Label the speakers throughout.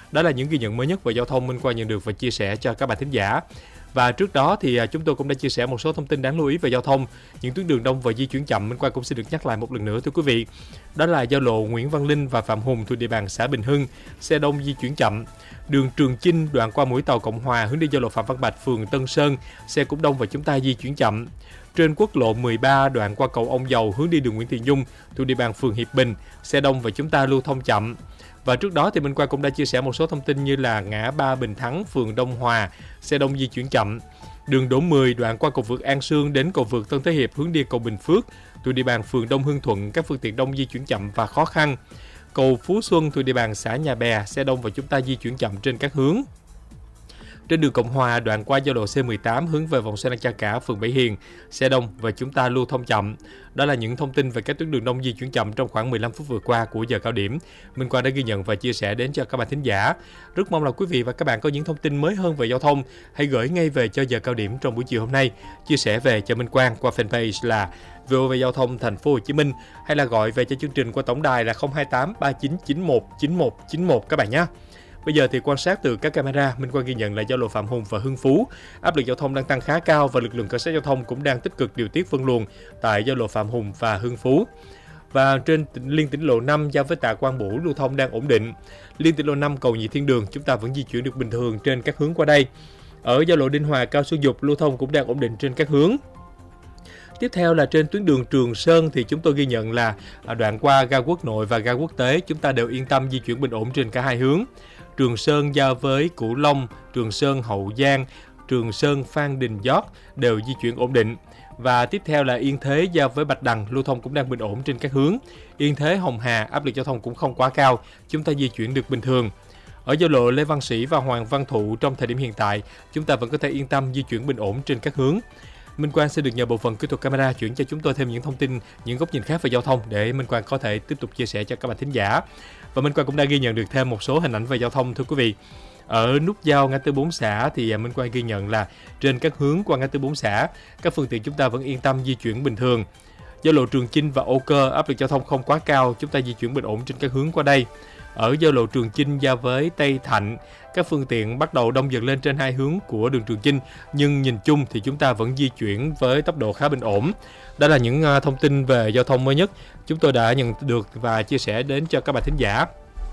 Speaker 1: Đó là những ghi nhận mới nhất về giao thông Minh Quang nhận được và chia sẻ cho các bạn thính giả. Và trước đó thì chúng tôi cũng đã chia sẻ một số thông tin đáng lưu ý về giao thông, những tuyến đường đông và di chuyển chậm. Minh Quang cũng xin được nhắc lại một lần nữa thưa quý vị. Đó là giao lộ Nguyễn Văn Linh và Phạm Hùng thuộc địa bàn xã Bình Hưng, xe đông di chuyển chậm. Đường Trường Chinh đoạn qua mũi tàu Cộng Hòa hướng đi giao lộ Phạm Văn Bạch, phường Tân Sơn, xe cũng đông và chúng ta di chuyển chậm. Trên quốc lộ 13 đoạn qua cầu Ông Dầu hướng đi đường Nguyễn Thị Nhung thuộc địa bàn phường Hiệp Bình, xe đông và chúng ta lưu thông chậm. Và trước đó thì Minh Quang cũng đã chia sẻ một số thông tin như là ngã ba Bình Thắng, phường Đông Hòa, xe đông di chuyển chậm. Đường Đỗ 10 đoạn qua cầu vượt An Sương đến cầu vượt Tân Thế Hiệp hướng đi cầu Bình Phước thuộc địa bàn phường Đông Hưng Thuận, các phương tiện đông di chuyển chậm và khó khăn. Cầu Phú Xuân thuộc địa bàn xã Nhà Bè, xe đông và chúng ta di chuyển chậm trên các hướng. Trên đường Cộng Hòa đoạn qua giao lộ C18 hướng về vòng xoay Lăng Cha Cả, phường Bảy Hiền, xe đông và chúng ta lưu thông chậm. Đó là những thông tin về các tuyến đường đông di chuyển chậm trong khoảng 15 phút vừa qua của giờ cao điểm. Minh Quang đã ghi nhận và chia sẻ đến cho các bạn thính giả. Rất mong là quý vị và các bạn có những thông tin mới hơn về giao thông, hãy gửi ngay về cho giờ cao điểm trong buổi chiều hôm nay, chia sẻ về cho Minh Quang qua fanpage là VOV Giao thông Thành phố Hồ Chí Minh, hay là gọi về cho chương trình qua tổng đài là 028 3991 9191 các bạn nhé. Bây giờ thì quan sát từ các camera, Minh Quang ghi nhận là giao lộ Phạm Hùng và Hưng Phú, áp lực giao thông đang tăng khá cao và lực lượng cảnh sát giao thông cũng đang tích cực điều tiết phân luồng tại giao lộ Phạm Hùng và Hưng Phú. Và trên liên tỉnh lộ 5 giao với Tạ Quang Bửu lưu thông đang ổn định. Liên tỉnh lộ 5 cầu Nhị Thiên Đường chúng ta vẫn di chuyển được bình thường trên các hướng qua đây. Ở giao lộ Đinh Hòa Cao Xuân Dục lưu thông cũng đang ổn định trên các hướng. Tiếp theo là trên tuyến đường Trường Sơn thì chúng tôi ghi nhận là đoạn qua ga Quốc Nội và ga Quốc Tế chúng ta đều yên tâm di chuyển bình ổn trên cả hai hướng. Trường Sơn giao với Cửu Long, Trường Sơn Hậu Giang, Trường Sơn Phan Đình Giót đều di chuyển ổn định. Và tiếp theo là Yên Thế giao với Bạch Đằng, lưu thông cũng đang bình ổn trên các hướng. Yên Thế Hồng Hà áp lực giao thông cũng không quá cao, chúng ta di chuyển được bình thường. Ở giao lộ Lê Văn Sĩ và Hoàng Văn Thụ trong thời điểm hiện tại, chúng ta vẫn có thể yên tâm di chuyển bình ổn trên các hướng. Minh Quang sẽ được nhờ bộ phận kỹ thuật camera chuyển cho chúng tôi thêm những thông tin, những góc nhìn khác về giao thông để Minh Quang có thể tiếp tục chia sẻ cho các bạn thính giả. Và Minh Quang cũng đã ghi nhận được thêm một số hình ảnh về giao thông thưa quý vị. Ở nút giao ngã tư 4 xã thì Minh Quang ghi nhận là trên các hướng qua ngã tư 4 xã, các phương tiện chúng ta vẫn yên tâm di chuyển bình thường. Giao lộ Trường Chinh và Âu Cơ áp lực giao thông không quá cao, chúng ta di chuyển bình ổn trên các hướng qua đây. Ở giao lộ Trường Chinh giao với Tây Thạnh, các phương tiện bắt đầu đông dần lên trên hai hướng của đường Trường Chinh, nhưng nhìn chung thì chúng ta vẫn di chuyển với tốc độ khá bình ổn. Đó là những thông tin về giao thông mới nhất chúng tôi đã nhận được và chia sẻ đến cho các bạn thính giả.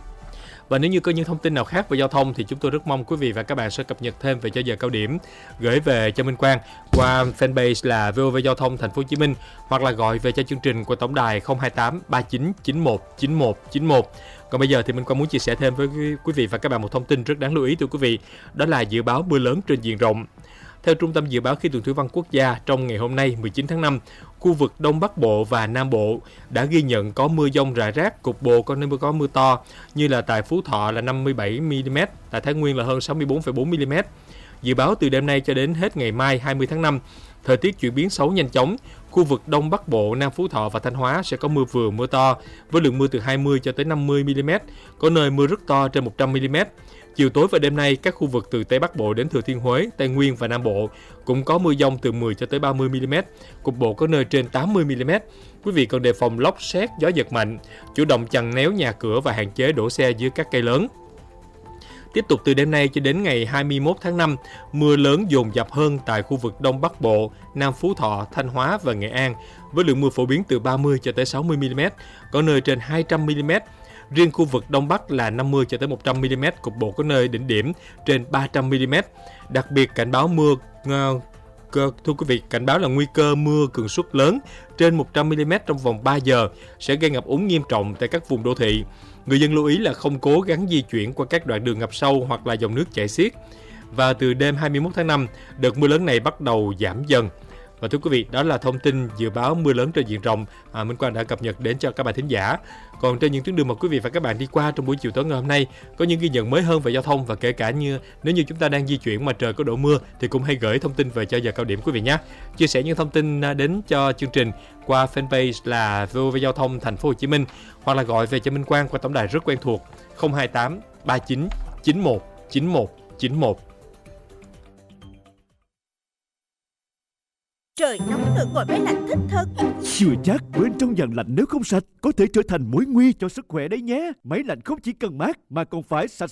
Speaker 1: Và nếu như có những thông tin nào khác về giao thông thì chúng tôi rất mong quý vị và các bạn sẽ cập nhật thêm về cho giờ cao điểm, gửi về cho Minh Quang qua fanpage là VOV Giao thông Thành phố Hồ Chí Minh, hoặc là gọi về cho chương trình qua tổng đài 028 3991 9191. Còn bây giờ thì Minh Quang muốn chia sẻ thêm với quý vị và các bạn một thông tin rất đáng lưu ý thưa quý vị, đó là dự báo mưa lớn trên diện rộng. Theo Trung tâm Dự báo Khí tượng Thủy văn Quốc gia, trong ngày hôm nay 19 tháng 5, khu vực Đông Bắc Bộ và Nam Bộ đã ghi nhận có mưa dông rải rác, cục bộ có nơi có mưa to, như là tại Phú Thọ là 57mm, tại Thái Nguyên là hơn 64,4mm. Dự báo từ đêm nay cho đến hết ngày mai 20 tháng 5, thời tiết chuyển biến xấu nhanh chóng. Khu vực Đông Bắc Bộ, Nam Phú Thọ và Thanh Hóa sẽ có mưa vừa mưa to, với lượng mưa từ 20 cho tới 50mm, có nơi mưa rất to trên 100mm. Chiều tối và đêm nay, các khu vực từ Tây Bắc Bộ đến Thừa Thiên Huế, Tây Nguyên và Nam Bộ cũng có mưa dông từ 10 cho tới 30mm, cục bộ có nơi trên 80mm. Quý vị cần đề phòng lốc sét, gió giật mạnh, chủ động chằng néo nhà cửa và hạn chế đổ xe dưới các cây lớn. Tiếp tục từ đêm nay cho đến ngày 21 tháng 5, mưa lớn dồn dập hơn tại khu vực Đông Bắc Bộ, Nam Phú Thọ, Thanh Hóa và Nghệ An, với lượng mưa phổ biến từ 30 cho tới 60mm, có nơi trên 200mm. Riêng khu vực Đông Bắc là 50 cho tới 100mm, cục bộ có nơi đỉnh điểm trên 300mm. Đặc biệt cảnh báo thưa quý vị, cảnh báo là nguy cơ mưa cường suất lớn trên 100mm trong vòng 3 giờ sẽ gây ngập úng nghiêm trọng tại các vùng đô thị. Người dân lưu ý là không cố gắng di chuyển qua các đoạn đường ngập sâu hoặc là dòng nước chảy xiết. Và từ đêm 21 tháng 5, đợt mưa lớn này bắt đầu giảm dần. Và thưa quý vị, đó là thông tin dự báo mưa lớn trên diện rộng Minh Quang đã cập nhật đến cho các bạn thính giả. Còn trên những tuyến đường mà quý vị và các bạn đi qua trong buổi chiều tối ngày hôm nay, có những ghi nhận mới hơn về giao thông, và kể cả như nếu như chúng ta đang di chuyển mà trời có đổ mưa thì cũng hãy gửi thông tin về cho giờ cao điểm quý vị nhé. Chia sẻ những thông tin đến cho chương trình qua fanpage là VOV Giao thông Thành phố Hồ Chí Minh, hoặc là gọi về cho Minh Quang qua tổng đài rất quen thuộc 028 39 91 91 91.
Speaker 2: Trời nóng được ngồi máy lạnh thích thật.
Speaker 3: Chưa chắc, bên trong dàn lạnh nếu không sạch có thể trở thành mối nguy cho sức khỏe đấy nhé. Máy lạnh không chỉ cần mát mà còn phải sạch